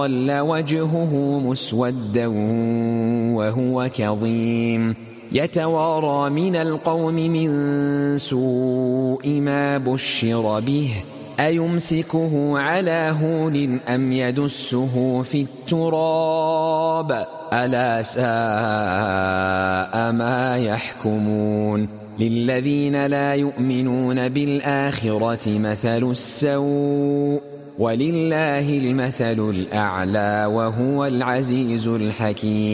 ظل وجهه مسودا وهو كظيم يتوارى من القوم من سوء ما بشر به أيمسكه على هون أم يدسه في التراب ألا ساء ما يحكمون للذين لا يؤمنون بالآخرة مثل السوء ولله المثل الأعلى وهو العزيز الحكيم.